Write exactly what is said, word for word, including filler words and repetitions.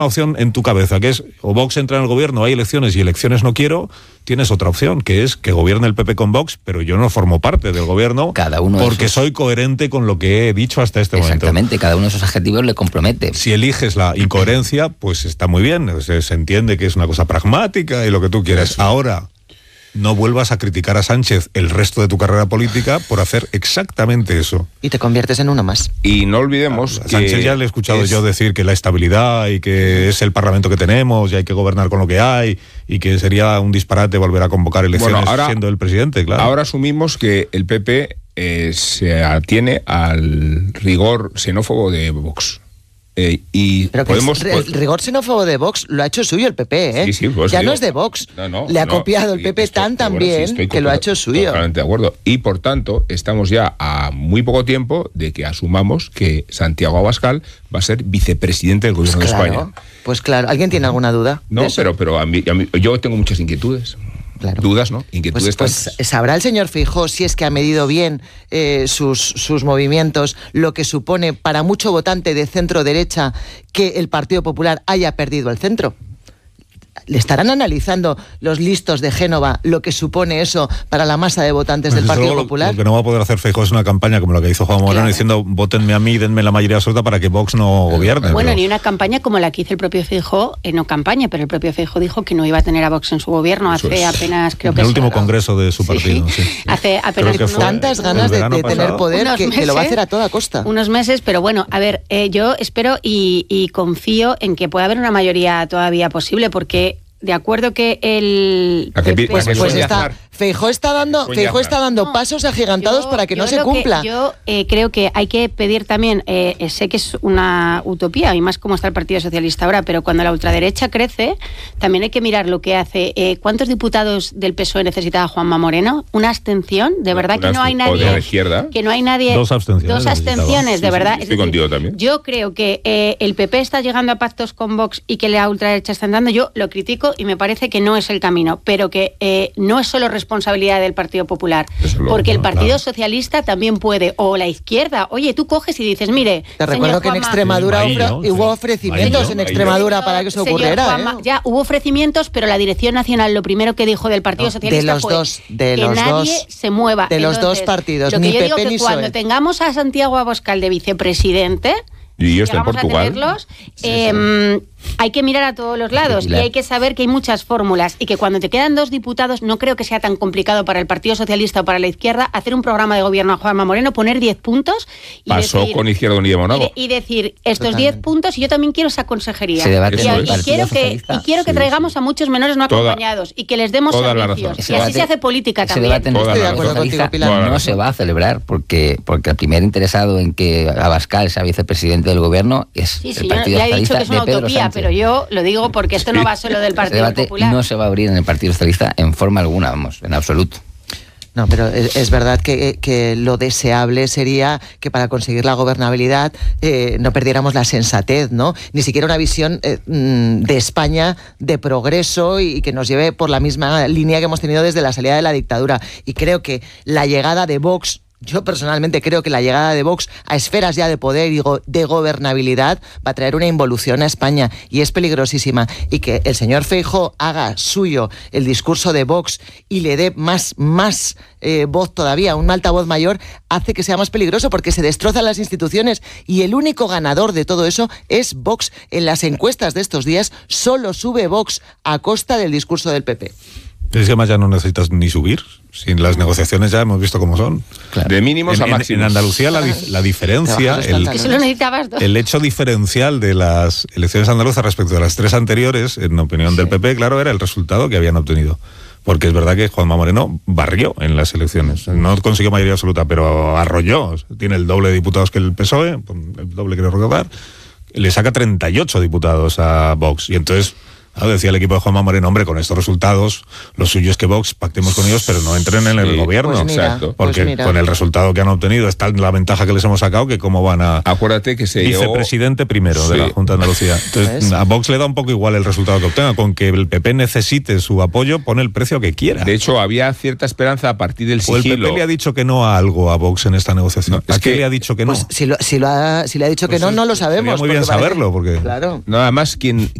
opción en tu cabeza, que es o Vox entra en el gobierno, hay elecciones y elecciones no quiero, tienes otra opción, que es que gobierne el P P con Vox, pero yo no formo parte del gobierno cada uno porque esos... soy coherente con lo que he dicho hasta este Exactamente, momento. Exactamente, cada uno de esos adjetivos le compromete. Si eliges la incoherencia, pues está muy bien, se, se entiende que es una cosa pragmática y lo que tú quieras. Sí. Ahora, no vuelvas a criticar a Sánchez el resto de tu carrera política por hacer exactamente eso. Y te conviertes en uno más. Y no olvidemos a que... Sánchez ya le he escuchado es... yo decir que la estabilidad y que es el Parlamento que tenemos y hay que gobernar con lo que hay y que sería un disparate volver a convocar elecciones bueno, ahora, siendo el presidente, claro. Ahora asumimos que el P P eh, se atiene al rigor xenófobo de Vox. Eh, y pero podemos, que el rigor xenófobo de Vox lo ha hecho suyo el P P, ¿eh? Sí, sí, pues ya digo, no es de Vox. No, no, Le ha no, copiado el P P estoy, tan tan bueno, bien sí, que lo ha hecho suyo. Totalmente de acuerdo. Y por tanto, estamos ya a muy poco tiempo de que asumamos que Santiago Abascal va a ser vicepresidente del gobierno pues claro, de España. Pues claro, ¿alguien tiene alguna duda? No, pero, pero a mí, a mí, yo tengo muchas inquietudes. Claro. Dudas, ¿no? Inquietudes. Pues, pues sabrá el señor Feijóo si es que ha medido bien eh, sus, sus movimientos, lo que supone para mucho votante de centro derecha que el Partido Popular haya perdido el centro. ¿Le estarán analizando los listos de Génova lo que supone eso para la masa de votantes pues del Partido lo, Popular? Lo que no va a poder hacer Feijóo es una campaña como la que hizo Juan Moreno, claro, diciendo vótenme a mí, denme la mayoría absoluta para que Vox no gobierne. Bueno, pero... ni una campaña como la que hizo el propio Feijóo, eh, no campaña, pero el propio Feijóo dijo que no iba a tener a Vox en su gobierno eso hace es. apenas, creo que... El último congreso de su partido, sí. sí. sí. Hace apenas... Creo que fue tantas ganas de, de tener poder que, meses, que lo va a hacer a toda costa. Unos meses, pero bueno, a ver, eh, yo espero y, y confío en que pueda haber una mayoría todavía posible, porque... De acuerdo que el... Que, P P, pues, pues está, Feijóo está dando, Feijóo está dando no, pasos agigantados yo, para que no se cumpla. Que, yo eh, creo que hay que pedir también, eh, sé que es una utopía, y más como está el Partido Socialista ahora, pero cuando la ultraderecha crece, también hay que mirar lo que hace. Eh, ¿Cuántos diputados del P S O E necesitaba Juanma Moreno? ¿Una abstención? De verdad una que no hay nadie... de la izquierda. Que no hay nadie... Dos abstenciones. Dos abstenciones, sí, de sí, verdad. Sí, estoy decir, contigo también. Yo creo que eh, el P P está llegando a pactos con Vox y que la ultraderecha está andando. Yo lo critico y me parece que no es el camino, pero que eh, no es solo responsabilidad del Partido Popular, lo, porque no, el Partido claro. Socialista también puede, o la izquierda. Oye, tú coges y dices, mire... Te recuerdo que en Extremadura sí, ofre, sí, hubo ofrecimientos sí, en Extremadura sí, para que eso ocurriera. Juanma, ¿eh? Ya hubo ofrecimientos, pero la Dirección Nacional lo primero que dijo del Partido no, Socialista de los fue dos, de que los nadie dos, se mueva. De los Entonces, dos partidos, lo ni que yo P P digo que ni cuando P S O E. tengamos a Santiago Abascal de vicepresidente... Y yo estoy en Llegamos Portugal. A tenerlos, sí, eh, sí. Hay que mirar a todos los lados y hay que saber que hay muchas fórmulas y que cuando te quedan dos diputados no creo que sea tan complicado para el Partido Socialista o para la izquierda hacer un programa de gobierno a Juanma Moreno, poner diez puntos y pasó decir, con Izquierda Unida Monago y, y decir estos diez puntos y yo también quiero esa consejería. Se debate y, en el y quiero que, y quiero que sí, traigamos sí. a muchos menores no Toda, acompañados y que les demos servicios. Y así debate, se hace política ese también. Debate en Estoy de acuerdo contigo, Pilar. No se va a celebrar porque, porque el primer interesado en que Abascal sea vicepresidente del gobierno es sí, el sí, Partido ya he dicho Socialista que es una de Pedro utopía, Sánchez. pero yo lo digo porque esto no va solo del Partido Ese debate Popular. No se va a abrir en el Partido Socialista en forma alguna, vamos, en absoluto. No, pero es, es verdad que, que lo deseable sería que para conseguir la gobernabilidad eh, no perdiéramos la sensatez, ¿no? Ni siquiera una visión eh, de España de progreso y, y que nos lleve por la misma línea que hemos tenido desde la salida de la dictadura. Y creo que la llegada de Vox... Yo personalmente creo que la llegada de Vox a esferas ya de poder y go- de gobernabilidad va a traer una involución a España y es peligrosísima. Y que el señor Feijóo haga suyo el discurso de Vox y le dé más, más eh, voz todavía, un altavoz mayor, hace que sea más peligroso porque se destrozan las instituciones y el único ganador de todo eso es Vox. En las encuestas de estos días solo sube Vox a costa del discurso del P P. Es que además ya no necesitas ni subir. Sin las negociaciones ya hemos visto cómo son. Claro. De mínimos en, a máximos. En Andalucía la, la diferencia, el, Eso lo necesitabas dos. el hecho diferencial de las elecciones andaluzas respecto de las tres anteriores, en opinión sí. del P P, claro, era el resultado que habían obtenido. Porque es verdad que Juanma Moreno barrió en las elecciones. No consiguió mayoría absoluta, pero arrolló. Tiene el doble de diputados que el P S O E, el doble quiero recordar. Le saca treinta y ocho diputados a Vox. Y entonces... Claro, decía el equipo de Juanma Moreno, hombre, con estos resultados, lo suyo es que Vox pactemos con ellos, pero no entren en el Sí, gobierno. Pues mira, exacto. Porque pues mira. con el resultado que han obtenido, está la ventaja que les hemos sacado, que cómo van a... Acuérdate que se llegó... Vicepresidente primero de Sí. la Junta de Andalucía. Entonces, ¿Ves? a Vox le da un poco igual el resultado que obtenga. Con que el P P necesite su apoyo, pone el precio que quiera. De hecho, había cierta esperanza a partir del o el P sigilo. P le ha dicho que no a algo a Vox en esta negociación. No, ¿A es qué que- le ha dicho que no? Pues si, lo, si, lo ha, si le ha dicho Pues que no, es- no lo sería sabemos. muy bien porque parece- saberlo, porque- Claro. Nada más quien,